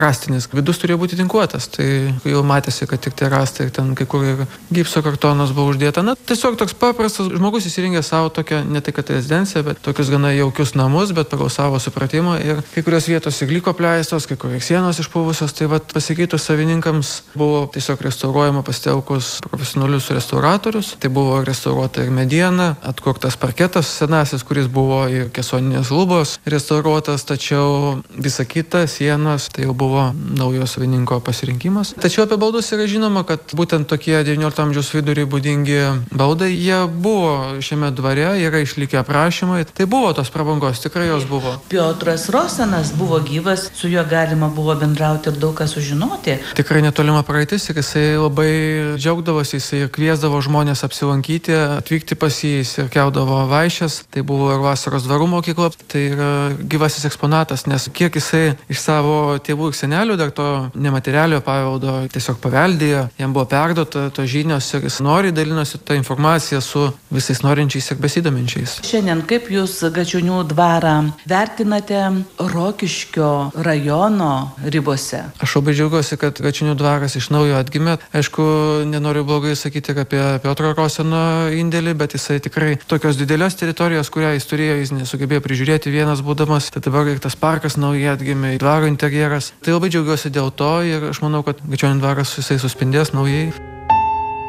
rąstinis. Vidus turėjo būti tinkuotas, tai jau matėsi, kad tik tie rąstai, ten kai kur ir gipso kartonas buvo uždėta. Na, tiesiog toks paprastas žmogus įsirengė savo tokią, ne tai kad rezidenciją, bet tokius gana jaukius namus, bet pagal savo supratimą. Ir kai kurios vietos įgliko pleistos, kai kurios sienos išpuvusios, tai vat pasikeitus savininkams buvo tiesiog restauruojama pasitelkus profesionalius restauratorius. Tai buvo restauruota ir mediena, atkurtas parketas senasis, kuris buvo ir kesoninės lubos restauruotas, tačiau visa kita sienos tai jau buvo naujo savininko pasirinkimas. Tačiau apie baldus yra žinoma, kad būtent tokie 19 amžiaus viduriai būdingi baldai, jie buvo šiame dvare, yra išlikę aprašymai. Tai buvo tos prabangos, tikrai jos buvo. Piotras Rosenas buvo gyvas, su juo galima buvo bendrauti ir daug ką sužinoti. Tikrai netolima praeitis ir jisai labai džiaugdavosi, jisai kviesdavo žmonės apsilankyti, atvykti pas jį, jis ir keldavo vaišes. Tai buvo ir vasaros dvarų mokykla, tai yra gyvasis eksponatas, nes kiek jisai iš savo tėvų ir senelių dar to nematerialiojo paveldo tiesiog paveldėjo, jam buvo perduota to žinios ir jis nori dalinosi tą informaciją su visais norinčiais ir besidominčiais. Šiandien kaip jūs Gačionių dvarą vertinate Rokiškio rajono ribose? Aš labai džiaugiuosi, kad Gačionių dvaras iš naujo atgimė. Aišku, nenoriu blogai sakyti apie Piotro Roseno indėlį, bet jisai tikrai tokios didelės teritorijos, kurią jis turėjo, jis nesugebėjo prižiūrėti vienas būdamas. Tai dabar ir tas parkas naujai atgimė, dvaro interjeras. Tai labai džiaugiuosi dėl to ir aš manau, kad Gačionių dvaras jisai suspindės naujai.